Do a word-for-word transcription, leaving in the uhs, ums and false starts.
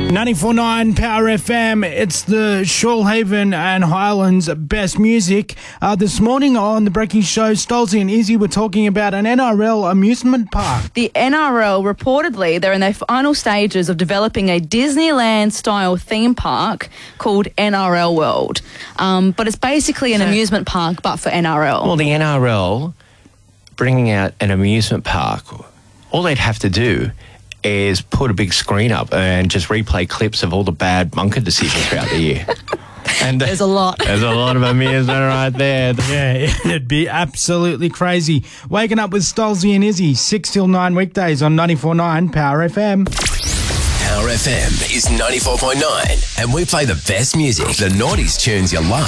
ninety-four point nine Power F M. It's the Shoalhaven and Highlands best music. Uh, this morning on the Breaking Show, Stolzy and Izzy were talking about an N R L amusement park. The N R L, reportedly, they're in their final stages of developing a Disneyland-style theme park called N R L World. Um, but it's basically an amusement park, but for N R L. Well, the N R L bringing out an amusement park, all they'd have to do is put a big screen up and just replay clips of all the bad bunker decisions throughout the year. And there's a lot. There's a lot of amusement right there. Yeah, it'd be absolutely crazy. Waking up with Stolzy and Izzy, six till nine weekdays on ninety-four point nine Power F M. Power F M is ninety-four point nine, and we play the best music, the noughties tunes you like.